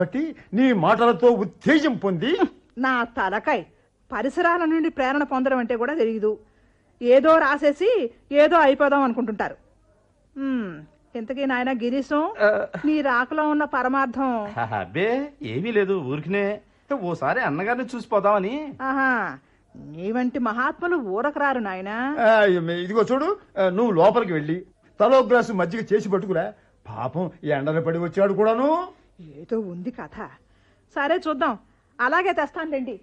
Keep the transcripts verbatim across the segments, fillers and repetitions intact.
బట్టి నీ మాటలతో ఉత్తేజం పొంది నా తలకాయ్ పరిసరాల నుండి ప్రేరణ పొందడం అంటే కూడా తెలియదు. ఏదో రాసేసి ఏదో అయిపోదాం అనుకుంటుంటారు. ఇంతకీ నాయన గిరీశం, నీ రాకలో ఉన్న పరమార్థం? అబ్బే ఏమీ లేదు, ఊరికినే ఓసారి అన్నగారిని చూసిపోదామని. ఆహా, నీ వంటి మహాత్ములు ఊరకు రారు నాయనా. ఇదిగో చూడు, నువ్వు లోపలికి వెళ్ళి తలో గ్లాసు మజ్జిగ చేసి పట్టుకురా. పాపం ఎండన పడి వచ్చాడు కూడాను. ఏదో ఉంది కథ. సరే చూద్దాం, అలాగే తెస్తానులేండి.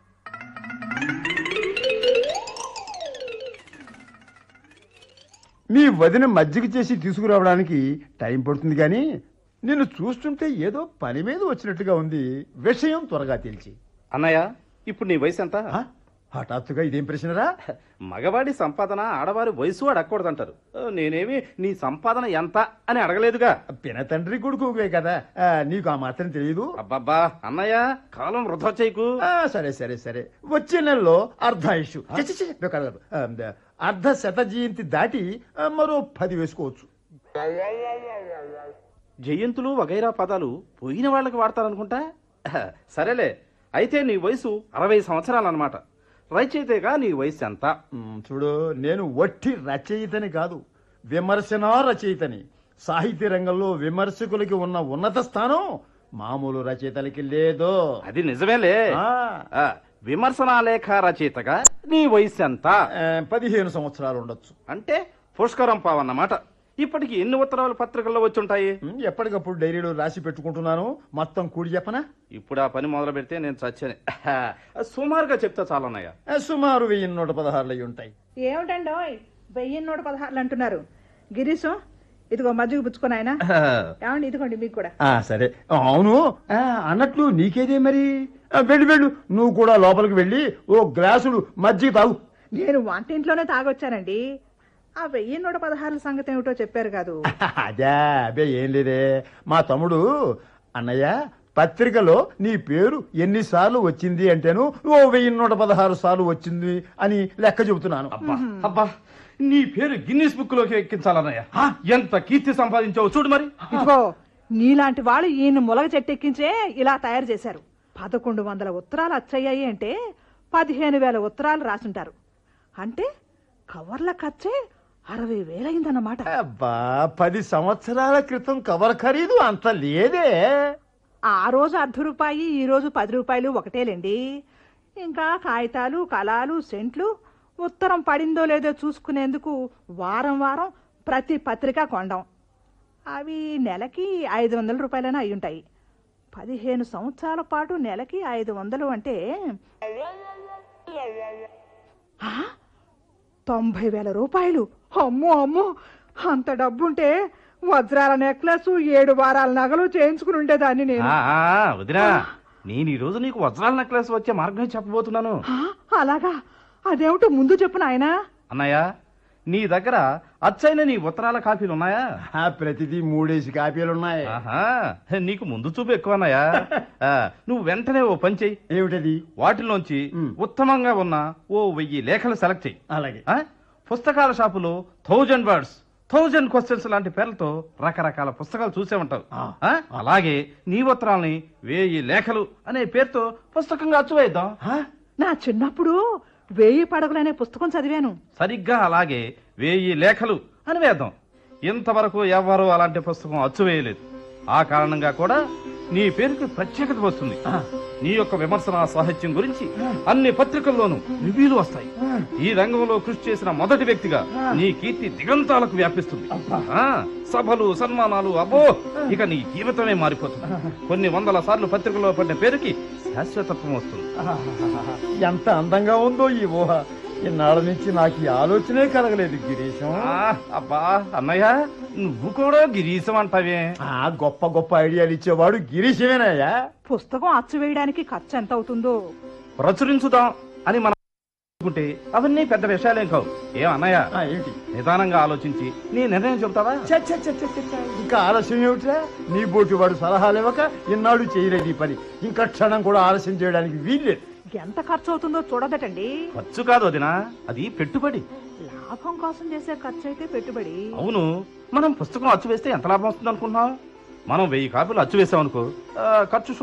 మీ వదిన మజ్జిగ చేసి తీసుకురావడానికి టైం పడుతుంది కానీ నిన్ను చూస్తుంటే ఏదో పని మీద వచ్చినట్టుగా ఉంది. విషయం త్వరగా తెలిసి. అన్నయ్య, ఇప్పుడు నీ వయసు ఎంత? హఠాత్తుగా ఇదేం ప్రశ్నరా? మగవాడి సంపాదన ఆడవారి వయసు అడగకూడదంటారు. నేనేమి నీ సంపాదన ఎంత అని అడగలేదుగా. పిన తండ్రి కొడుకువే కదా, నీకు ఆ మాత్రం తెలియదు. అబ్బబ్బా అన్నయ్య, కాలం వృధా చేయకు. సరే సరే సరే వచ్చే నెలలో అర్ధాయుషు అర్ధ శత జయంతి దాటి మరో పది వేసుకోవచ్చు. జయంతులు వగైరా పదాలు పోయిన వాళ్ళకి వాడతారనుకుంటా. సరేలే, అయితే నీ వయసు అరవై సంవత్సరాలు అన్నమాట. రచయితగా నీ వయసు ఎంత? చూడు, నేను వట్టి రచయితని కాదు, విమర్శనా రచయితని. సాహిత్య రంగంలో విమర్శకులకి ఉన్న ఉన్నత స్థానం మామూలు రచయితలకి లేదు. అది నిజమేలే. విమర్శనా లేఖ రచయితగా నీ వయసు ఎంత? పదిహేను సంవత్సరాలు ఉండొచ్చు. అంటే పుష్కరం పావన్నమాట. ఇప్పటికి ఎన్ని ఉత్తరాలు పత్రికల్లో వచ్చుంటాయి? ఎప్పటికప్పుడు డైరీలో రాసి పెట్టుకుంటున్నాను. మొత్తం కూడి చెప్పనా? ఇప్పుడు ఆ పని మొదలు పెడితే నేను చచ్చాను. సుమారుగా చెప్తా చాలన్నయ్య. సుమారు వెయ్యి నూట పదహారులు అయి ఉంటాయి. ఏమిటండో వెయ్యి నూట పదహారులు అంటున్నారు? గిరీశం, ఇదిగో మజ్జిగ పుచ్చుకొని ఆయన. ఏమండి, ఇదిగోండి మీకు కూడా. సరే, అవును అన్నట్లు నీకేదే మరి. వెళ్ళు వెళ్ళు, నువ్వు కూడా లోపలికి వెళ్ళి ఓ గ్లాసులు మజ్జిగ తాగు. నేను వంటింట్లోనే తాగొచ్చానండి. ఆ వెయ్యి నూట పదహారుల సంగతి ఏమిటో చెప్పారు కాదు? అదే అబే ఏం లేదే, మా తమ్ముడు అన్నయ్య పత్రికలో నీ పేరు ఎన్నిసార్లు వచ్చింది అంటేను ఓ వెయ్యి నూట పదహారు సార్లు వచ్చింది అని లెక్క చెబుతున్నాను. అబ్బా అబ్బా, నీ పేరు గిన్నిస్ బుక్ లోకి ఎక్కించాలన్నయ్య. ఎంత కీర్తి సంపాదించావు చూడు మరి. ఇదిగో, నీలాంటి వాళ్ళు ఈయన ములగ చెట్టెక్కించే ఇలా తయారు చేశారు. పదకొండు వందల ఉత్తరాలు వచ్చాయి అంటే పదిహేను వేల ఉత్తరాలు రాసుంటారు. అంటే కవర్ల ఖర్చే అరవై వేలైందన్నమాట. అబ్బా, పది సంవత్సరాల క్రితం కవర్ ఖరీదు అంత లేదే. ఆ రోజు అర్ధ రూపాయి, ఈ రోజు పది రూపాయలు ఒకటేలేండి. ఇంకా కాగితాలు, కలాలు, సెంట్లు, ఉత్తరం పడిందో లేదో చూసుకునేందుకు వారం వారం ప్రతి పత్రిక కొండం. అవి నెలకి ఐదు వందల రూపాయలైనా అయ్యుంటాయి. పదిహేను సంవత్సరాల పాటు నెలకి ఐదు వందలు అంటే తొంభై వేల రూపాయలు. అమ్మో అమ్మో, అంత డబ్బుంటే వజ్రాల నెక్లెస్, ఏడు వారాల నగలు చేయించుకుని ఉండేదాన్ని నేను. వదినా, నేను ఈ రోజు నీకు వజ్రాల నెక్లెస్ వచ్చే మార్గం చెప్పబోతున్నాను. అలాగా? అదేమిటో ముందు చెప్పు నాయనా. అన్నయ్య, నీ దగ్గర అచ్చైన నీ ఉత్తరాల కాపీలు ఉన్నాయా? ప్రతిదీ మూడేసి కాపీలున్నాయి. నీకు ముందు చూపు ఎక్కువ అన్నయ్య. నువ్వు వెంటనే ఓ పని చెయ్యి. ఏమిటది? వాటిలోంచి ఉత్తమంగా ఉన్న ఓ వెయ్యి లేఖలు సెలెక్ట్ చెయ్యి. అలాగే. పుస్తకాల షాపులో థౌజండ్ వర్డ్స్, థౌజండ్ క్వశ్చన్స్ లాంటి పేర్లతో రకరకాల పుస్తకాలు చూసే ఉంటావు. అలాగే నీ ఉత్తరాల్ని వెయ్యి లేఖలు అనే పేరుతో పుస్తకంగా అచ్చువేద్దాం. నా చిన్నప్పుడు వేయి పడగలనే పుస్తకం చదివాను. సరిగ్గా అలాగే వేయి లేఖలు అని వేద్దాం. ఇంతవరకు ఎవరు అలాంటి పుస్తకం అచ్చువేయలేదు. ఆ కారణంగా కూడా నీ పేరుకి ప్రత్యేకత వస్తుంది. నీ యొక్క విమర్శన సాహిత్యం గురించి అన్ని పత్రికల్లోనూ రివ్యూలు వస్తాయి. ఈ రంగంలో కృషి చేసిన మొదటి వ్యక్తిగా నీ కీర్తి దిగంతాలకు వ్యాపిస్తుంది. సభలు, సన్మానాలు, అబ్బో, ఇక నీ జీవితమే మారిపోతుంది. కొన్ని వందల సార్లు పత్రికలో పడిన పేరుకి శాశ్వతత్వం వస్తుంది. ఎంత అందంగా ఉందో ఈ ఊహ. ఇన్నాళ్ళ నుంచి నాకు ఈ ఆలోచనే కలగలేదు గిరీశం. అబ్బా అన్నయ్య, నువ్వు కూడా గిరీశం అంటావే? ఆ గొప్ప గొప్ప ఐడియాలు ఇచ్చేవాడు గిరీశమేనయ్యా. పుస్తకం అచ్చు వేయడానికి ఖర్చు ఎంత అవుతుందో ప్రచురించుదాం అని మనం అనుకుంటే అవన్నీ పెద్ద విషయాలేం కావు. ఏం అన్నయ్య, ఏంటి? నిదానంగా ఆలోచించి నీ నిర్ణయం చెబుతావా? ఇంకా ఆలస్యం ఏమిట్రా? నీ బోటి వాడు సలహాలు ఇవ్వక ఇన్నాళ్ళు చేయలేదు ఈ పని. ఇంకా క్షణం కూడా ఆలస్యం చేయడానికి వీల్లేదు. ఎంత ఖర్చు అవుతుందో చూడదటండి. ఖర్చు కాదు వదినా, అది పెట్టుబడి. లాభం కోసం చేసే ఖర్చు అయితే పెట్టుబడి. అవును, మనం పుస్తకం అచ్చు వేస్తే ఎంత లాభం వస్తుంది అనుకుంటున్నావు? మనం వెయ్యి కాపీలు అచ్చు వేసామనుకో ఆ, ఖర్చు